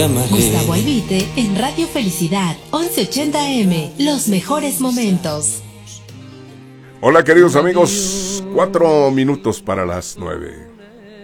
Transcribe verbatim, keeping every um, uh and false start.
Gustavo Albite en Radio Felicidad, once ochenta A M, los mejores momentos. Hola queridos amigos, cuatro minutos para las nueve.